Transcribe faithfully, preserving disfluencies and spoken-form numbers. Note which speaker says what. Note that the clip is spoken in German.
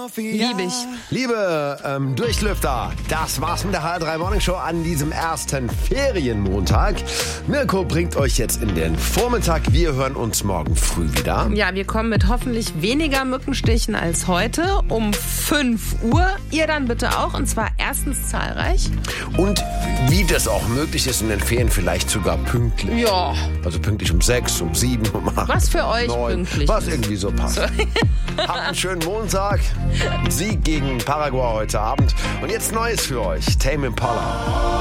Speaker 1: Liebe ich.
Speaker 2: Liebe ähm, Durchlüfter, das war's mit der H R drei Morning Show an diesem ersten Ferienmontag. Mirko bringt euch jetzt in den Vormittag. Wir hören uns morgen früh wieder.
Speaker 1: Ja, wir kommen mit hoffentlich weniger Mückenstichen als heute um fünf Uhr. Ihr dann bitte auch, und zwar erstens zahlreich.
Speaker 2: Und wie das auch möglich ist in den Ferien, vielleicht sogar pünktlich.
Speaker 1: Ja.
Speaker 2: Also pünktlich um sechs, um sieben, um acht.
Speaker 1: Was für euch
Speaker 2: neun,
Speaker 1: pünktlich
Speaker 2: was
Speaker 1: ist.
Speaker 2: irgendwie so passt.
Speaker 1: So.
Speaker 2: Habt einen schönen Montag. Sieg gegen Paraguay heute Abend. Und jetzt Neues für euch. Tame Impala.